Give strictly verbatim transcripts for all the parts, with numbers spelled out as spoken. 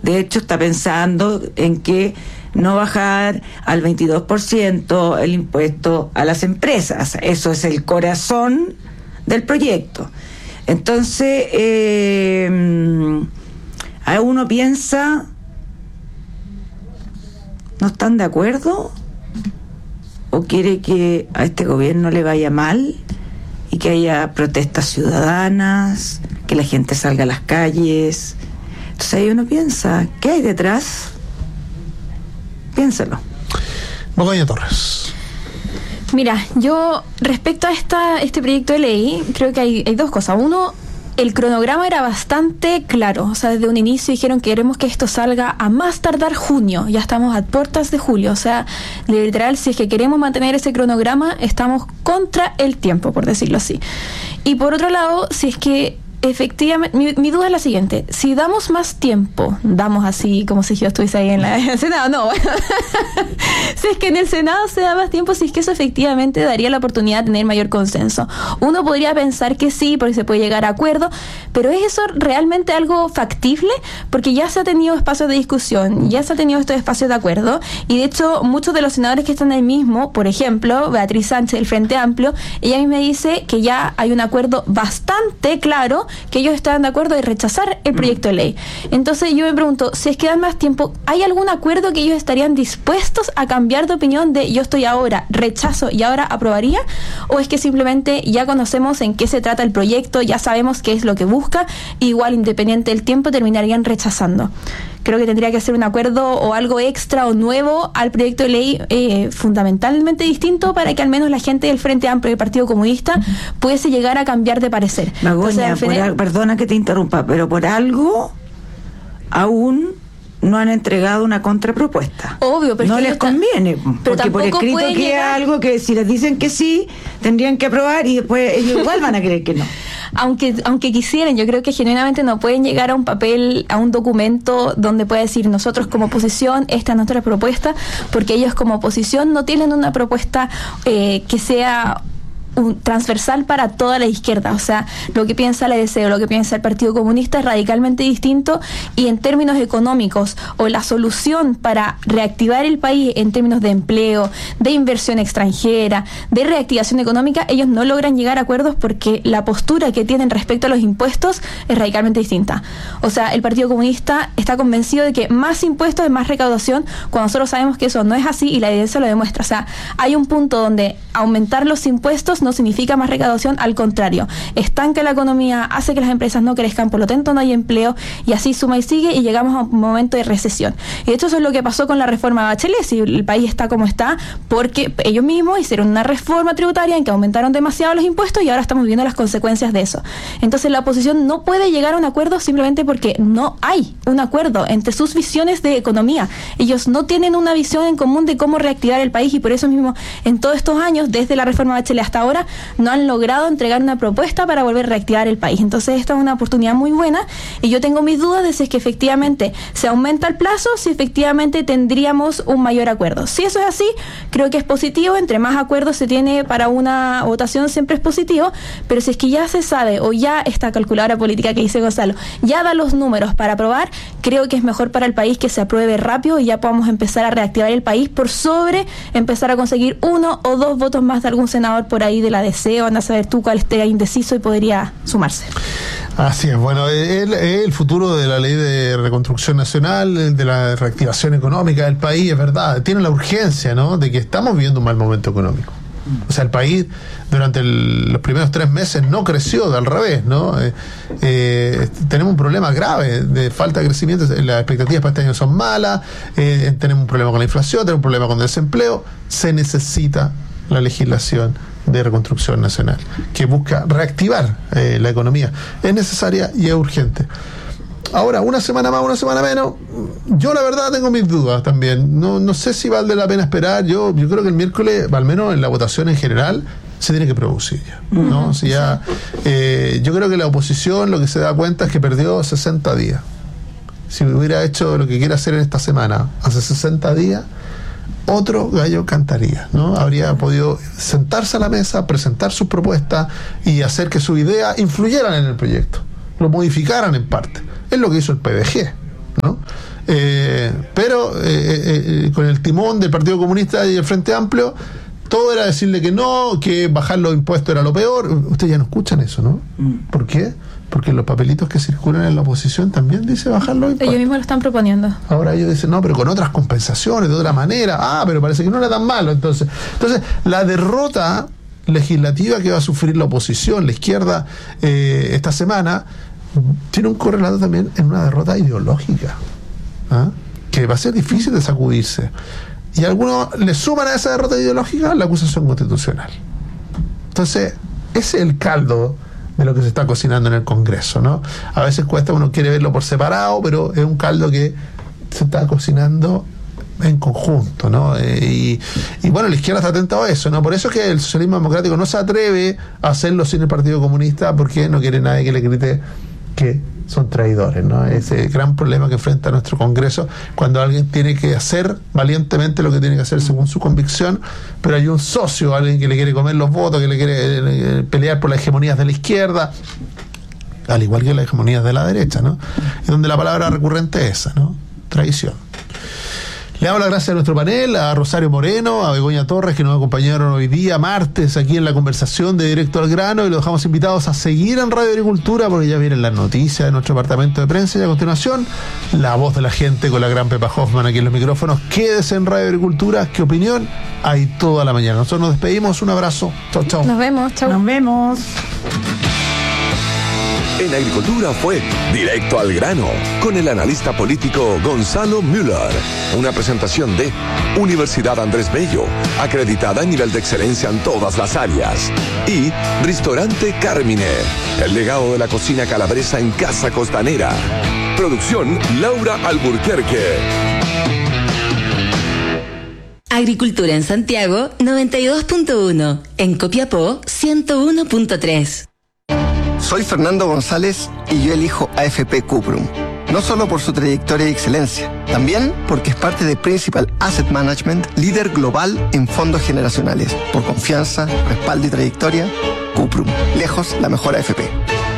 De hecho, está pensando en que no bajar al veintidós por ciento el impuesto a las empresas. Eso es el corazón del proyecto. Entonces, eh, a uno piensa, ¿no están de acuerdo? ¿O quiere que a este gobierno le vaya mal y que haya protestas ciudadanas, que la gente salga a las calles? Entonces ahí uno piensa, ¿qué hay detrás? Piénsalo. Begoña Torres. Mira, yo respecto a esta este proyecto de ley, creo que hay, hay dos cosas. Uno, el cronograma era bastante claro, o sea, desde un inicio dijeron que queremos que esto salga a más tardar junio, ya estamos a puertas de julio, o sea, literal, si es que queremos mantener ese cronograma, estamos contra el tiempo, por decirlo así. Y por otro lado, si es que efectivamente, mi, mi duda es la siguiente, si damos más tiempo, damos así como si yo estuviese ahí en, la, en el Senado, no, si es que en el Senado se da más tiempo, si es que eso efectivamente daría la oportunidad de tener mayor consenso. Uno podría pensar que sí, porque se puede llegar a acuerdo, pero ¿es eso realmente algo factible? Porque ya se ha tenido espacios de discusión, ya se ha tenido estos espacios de acuerdo, y de hecho muchos de los senadores que están ahí mismo, por ejemplo, Beatriz Sánchez del Frente Amplio, ella misma dice que ya hay un acuerdo bastante claro que ellos estaban de acuerdo de rechazar el proyecto de ley. Entonces yo me pregunto, si es que dan más tiempo, ¿hay algún acuerdo que ellos estarían dispuestos a cambiar de opinión de yo estoy ahora, rechazo y ahora aprobaría? ¿O es que simplemente ya conocemos en qué se trata el proyecto, ya sabemos qué es lo que busca, igual independiente del tiempo terminarían rechazando? Creo que tendría que hacer un acuerdo o algo extra o nuevo al proyecto de ley eh, fundamentalmente distinto para que al menos la gente del Frente Amplio y del Partido Comunista pudiese llegar a cambiar de parecer. Begoña, por a, perdona que te interrumpa, pero por algo aún no han entregado una contrapropuesta. Obvio, pero no les está, conviene, porque por escrito queda llegar... algo que si les dicen que sí, tendrían que aprobar y después ellos igual van a creer que no. Aunque aunque quisieran, yo creo que genuinamente no pueden llegar a un papel, a un documento donde pueda decir nosotros como oposición, esta es nuestra propuesta, porque ellos como oposición no tienen una propuesta eh, que sea un transversal para toda la izquierda. O sea, lo que piensa la D C o lo que piensa el Partido Comunista es radicalmente distinto, y en términos económicos o la solución para reactivar el país en términos de empleo, de inversión extranjera, de reactivación económica, ellos no logran llegar a acuerdos porque la postura que tienen respecto a los impuestos es radicalmente distinta. O sea, el Partido Comunista está convencido de que más impuestos es más recaudación, cuando nosotros sabemos que eso no es así y la evidencia lo demuestra. O sea, hay un punto donde aumentar los impuestos no significa más recaudación, al contrario, estanca la economía, hace que las empresas no crezcan, por lo tanto no hay empleo, y así suma y sigue y llegamos a un momento de recesión. Y esto es lo que pasó con la reforma Bachelet. Si el país está como está, porque ellos mismos hicieron una reforma tributaria en que aumentaron demasiado los impuestos y ahora estamos viendo las consecuencias de eso. Entonces la oposición no puede llegar a un acuerdo simplemente porque no hay un acuerdo entre sus visiones de economía. Ellos no tienen una visión en común de cómo reactivar el país, y por eso mismo en todos estos años, desde la reforma Bachelet hasta ahora, no han logrado entregar una propuesta para volver a reactivar el país. Entonces esta es una oportunidad muy buena, y yo tengo mis dudas de si es que efectivamente se aumenta el plazo, si efectivamente tendríamos un mayor acuerdo. Si eso es así, creo que es positivo. Entre más acuerdos se tiene para una votación siempre es positivo, pero si es que ya se sabe, o ya esta calculadora política que dice Gonzalo ya da los números para aprobar, creo que es mejor para el país que se apruebe rápido y ya podamos empezar a reactivar el país por sobre empezar a conseguir uno o dos votos más de algún senador por ahí de la D C, o anda a saber tú cuál esté indeciso y podría sumarse. Así es, bueno, el, el futuro de la ley de reconstrucción nacional, de la reactivación económica del país, es verdad, tiene la urgencia, ¿no?, de que estamos viviendo un mal momento económico. O sea, el país durante el, los primeros tres meses no creció, de al revés, ¿no? Eh, eh, tenemos un problema grave de falta de crecimiento, las expectativas para este año son malas, eh, tenemos un problema con la inflación, tenemos un problema con el desempleo. Se necesita la legislación de reconstrucción nacional que busca reactivar eh, la economía. Es necesaria y es urgente. Ahora, una semana más, una semana menos, yo la verdad tengo mis dudas también. No, no sé si vale la pena esperar. Yo, yo creo que el miércoles, al menos en la votación en general, se tiene que producir ya, ¿no? Uh-huh. Si ya, eh, yo creo que la oposición lo que se da cuenta es que perdió sesenta días. Si hubiera hecho lo que quiere hacer en esta semana hace sesenta días, otro gallo cantaría, ¿no? Habría podido sentarse a la mesa, presentar sus propuestas y hacer que sus ideas influyeran en el proyecto, lo modificaran en parte. Es lo que hizo el P D G, ¿no? Pero eh, eh, con el timón del Partido Comunista y el Frente Amplio, todo era decirle que no, que bajar los impuestos era lo peor. Ustedes ya no escuchan eso, ¿no? Mm. ¿Por qué? Porque los papelitos que circulan en la oposición también dice bajar los impuestos. Ellos mismos lo están proponiendo. Ahora ellos dicen, no, pero con otras compensaciones, de otra manera. Ah, pero parece que no era tan malo. Entonces, entonces la derrota legislativa que va a sufrir la oposición, la izquierda, eh, esta semana, tiene un correlato también en una derrota ideológica, ¿ah? Que va a ser difícil de sacudirse. Y algunos le suman a esa derrota ideológica la acusación constitucional. Entonces, ese es el caldo de lo que se está cocinando en el Congreso, ¿no? A veces cuesta, uno quiere verlo por separado, pero es un caldo que se está cocinando en conjunto, ¿no? Eh, y, y bueno, la izquierda está atenta a eso, ¿no? Por eso es que el socialismo democrático no se atreve a hacerlo sin el Partido Comunista, porque no quiere nadie que le grite que son traidores, ¿no? Ese gran problema que enfrenta nuestro Congreso cuando alguien tiene que hacer valientemente lo que tiene que hacer según su convicción, pero hay un socio, alguien que le quiere comer los votos, que le quiere eh, pelear por las hegemonías de la izquierda, al igual que las hegemonías de la derecha, ¿no? Y donde la palabra recurrente es esa, ¿no? Traición. Le damos las gracias a nuestro panel, a Rosario Moreno, a Begoña Torres, que nos acompañaron hoy día, martes, aquí en la conversación de Directo al Grano, y los dejamos invitados a seguir en Radio Agricultura, porque ya vienen las noticias de nuestro departamento de prensa, y a continuación, la voz de la gente con la gran Pepa Hoffman aquí en los micrófonos. Quédese en Radio Agricultura, ¿qué opinión? Hay toda la mañana. Nosotros nos despedimos, un abrazo, chau, chau. Nos vemos, chau. Nos vemos. En Agricultura fue Directo al Grano, con el analista político Gonzalo Müller. Una presentación de Universidad Andrés Bello, acreditada en nivel de excelencia en todas las áreas. Y Ristorante Carmine, el legado de la cocina calabresa en Casa Costanera. Producción Laura Alburquerque. Agricultura en Santiago, noventa y dos punto uno. En Copiapó, ciento uno punto tres. Soy Fernando González y yo elijo A F P Cuprum. No solo por su trayectoria y excelencia, también porque es parte de Principal Asset Management, líder global en fondos generacionales. Por confianza, respaldo y trayectoria, Cuprum. Lejos la mejor A F P.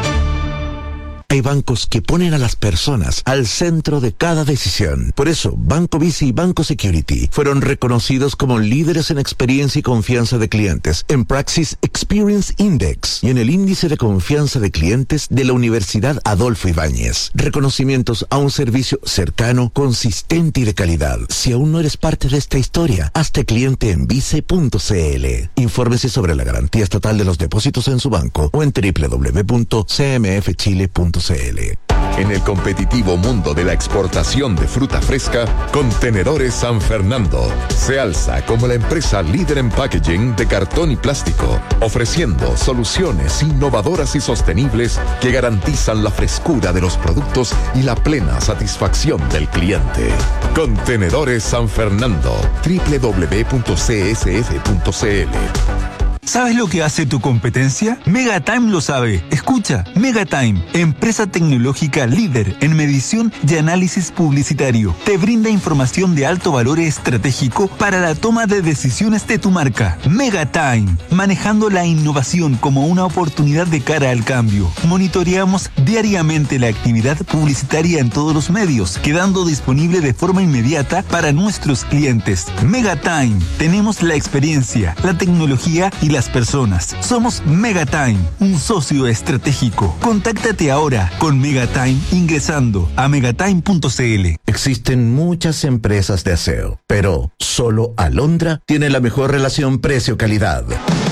Hay bancos que ponen a las personas al centro de cada decisión. Por eso, Banco Vici y Banco Security fueron reconocidos como líderes en experiencia y confianza de clientes en Praxis Experience Index y en el índice de confianza de clientes de la Universidad Adolfo Ibáñez. Reconocimientos a un servicio cercano, consistente y de calidad. Si aún no eres parte de esta historia, hazte cliente en vice punto c l. Infórmese sobre la garantía estatal de los depósitos en su banco o en doble u doble u doble u punto c m f chile punto c l. En el competitivo mundo de la exportación de fruta fresca, Contenedores San Fernando se alza como la empresa líder en packaging de cartón y plástico, ofreciendo soluciones innovadoras y sostenibles que garantizan la frescura de los productos y la plena satisfacción del cliente. Contenedores San Fernando, doble u doble u doble u punto c s f punto c l. ¿Sabes lo que hace tu competencia? Megatime lo sabe. Escucha, Megatime, empresa tecnológica líder en medición y análisis publicitario. Te brinda información de alto valor estratégico para la toma de decisiones de tu marca. Megatime, manejando la innovación como una oportunidad de cara al cambio. Monitoreamos diariamente la actividad publicitaria en todos los medios, quedando disponible de forma inmediata para nuestros clientes. Megatime, tenemos la experiencia, la tecnología y las personas. Somos Megatime, un socio estratégico. Contáctate ahora con Megatime ingresando a megatime punto c l. Existen muchas empresas de aseo, pero solo Alondra tiene la mejor relación precio-calidad.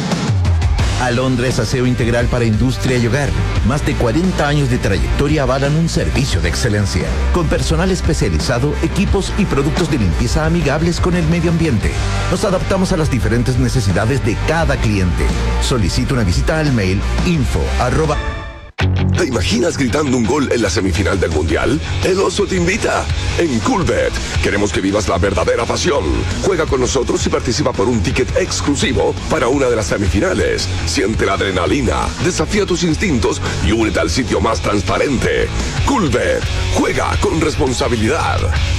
Alondra es aseo integral para industria y hogar. Más de cuarenta años de trayectoria avalan un servicio de excelencia. Con personal especializado, equipos y productos de limpieza amigables con el medio ambiente. Nos adaptamos a las diferentes necesidades de cada cliente. Solicita una visita al mail info arroba. ¿Te imaginas gritando un gol en la semifinal del Mundial? El Oso te invita. En Coolbet queremos que vivas la verdadera pasión. Juega con nosotros y participa por un ticket exclusivo para una de las semifinales. Siente la adrenalina, desafía tus instintos y únete al sitio más transparente. Coolbet. Juega con responsabilidad.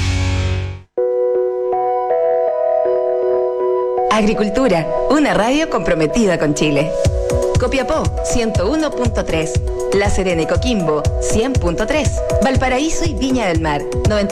Agricultura, una radio comprometida con Chile. Copiapó, ciento uno punto tres. La Serena y Coquimbo, cien punto tres. Valparaíso y Viña del Mar, noventa.